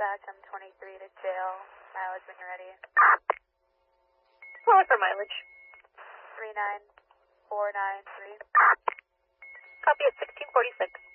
dispatch, I'm 23 to jail. Mileage when you're ready. Forward for mileage. 39493. Copy at 1646.